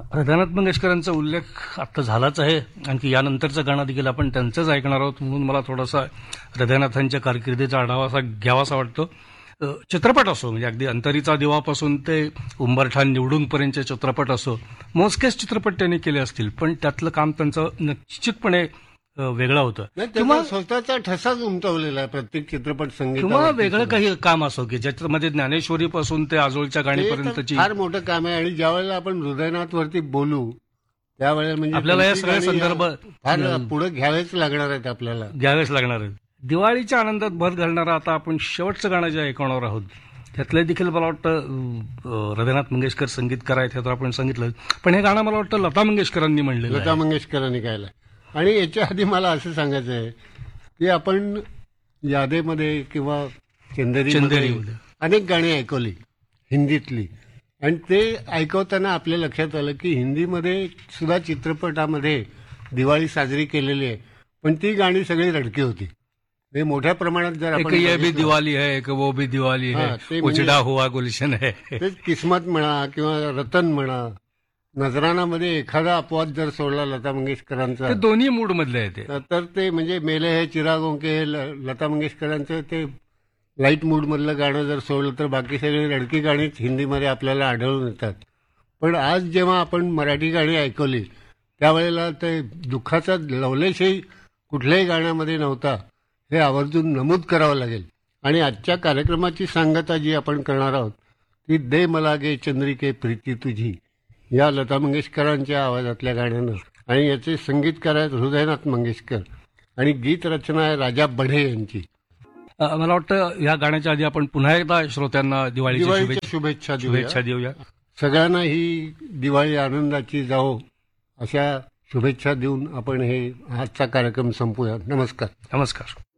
हृदयनाथ मंगेशकरांचा उल्लेख आता झालाच आहे. आणखी यानंतरचं गाणं देखील आपण त्यांचंच ऐकणार आहोत, म्हणून मला थोडासा हृदयनाथांच्या कारकिर्दीचा आढावा घ्यावासा वाटतो. चित्रपट असो, म्हणजे अगदी अंतरीचा दिवापासून ते उंबरठाण निवडूनपर्यंतचे चित्रपट असो, मोजकेच चित्रपट त्यांनी केले असतील, पण त्यातलं काम त्यांचं निश्चितपणे वेगळं होतं. किंवा स्वतःचा ठसाच उमटवलेला आहे प्रत्येक चित्रपट संगीत किंवा वेगळं काही काम असो की ज्याच्यामध्ये ज्ञानेश्वरीपासून ते आजोळच्या गाणीपर्यंतची फार मोठं काम आहे. आणि ज्या वेळेला आपण हृदयनाथ वरती बोलू त्यावेळेला म्हणजे आपल्याला या सगळ्या संदर्भ फार पुढे घ्यावेच लागणार आहेत, आपल्याला घ्यावेच लागणार आहेत. दिवाळीच्या आनंदात भर घालणारा आता आपण शेवटचं गाणं जे ऐकणार आहोत त्यातलं देखील मला वाटतं हृदयनाथ मंगेशकर संगीतकार आहेत हे तर आपण सांगितलं, पण हे गाणं मला वाटतं लता मंगेशकरांनी म्हणलेलं आहे. लता मंगेशकरांनी गायलं. आणि याच्या आधी मला असं सांगायचं आहे की आपण यादेमध्ये किंवा चंदेरीमध्ये अनेक गाणी ऐकवली हिंदीतली, आणि ते ऐकवताना आपल्या लक्षात आलं की हिंदीमध्ये सुद्धा चित्रपटामध्ये दिवाळी साजरी केलेली आहे, पण ती गाणी सगळी रडकी होती. हे मोठ्या प्रमाणात जर आपण ये भी दिवाळी है, एक वो भी दिवाळी है, उजड़ा हुआ गुलशन है, तेच किस्मत म्हणा किंवा रतन म्हणा, नजरानामध्ये एखादा अपवाद जर सोडला लता मंगेशकरांचा, दोन्ही मूड मधले आहे तर ते म्हणजे मेले हे चिरागों के लता मंगेशकरांचं ते लाईट मूड मधलं गाणं जर सोडलं तर बाकी सगळी रडकी गाणीच हिंदीमध्ये आपल्याला आढळून येतात. पण आज जेव्हा आपण मराठी गाणी ऐकवली त्यावेळेला ते दुःखाचा लवलेशही कुठल्याही गाण्यामध्ये नव्हता हे आवर्जून नमूद करावं लागेल. आणि आजच्या कार्यक्रमाची सांगता जी आपण करणार आहोत ती दे मला गे चंद्रिके प्रीती तुझी या लता मंगेशकरांच्या आवाजातल्या गाण्यानं, आणि याचे संगीतकार आहेत हृदयनाथ मंगेशकर आणि गीत रचना आहे राजा बढे यांची. मला वाटतं या गाण्याच्या आधी आपण पुन्हा एकदा श्रोत्यांना दिवाळीच्या शुभेच्छा देऊया. सगळ्यांना ही दिवाळी आनंदाची जाओ अशा शुभेच्छा देऊन आपण हे आजचा कार्यक्रम संपूया. नमस्कार.